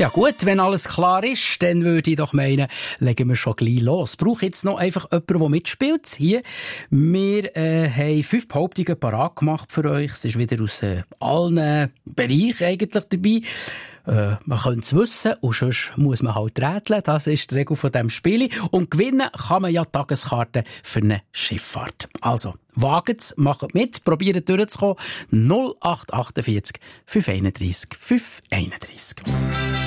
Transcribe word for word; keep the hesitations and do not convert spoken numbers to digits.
Ja gut, wenn alles klar ist, dann würde ich doch meinen, legen wir schon gleich los. Ich brauche jetzt noch einfach jemanden, der mitspielt. Hier, wir äh, haben fünf Behauptungen parat gemacht für euch. Es ist wieder aus äh, allen Bereichen eigentlich dabei. Äh, man könnte es wissen und sonst muss man halt rätseln. Das ist die Regel von diesem Spiel. Und gewinnen kann man ja Tageskarten für eine Schifffahrt. Also, waget's, macht mit, probiert durchzukommen. null acht acht vier fünf eins eins fünf eins eins.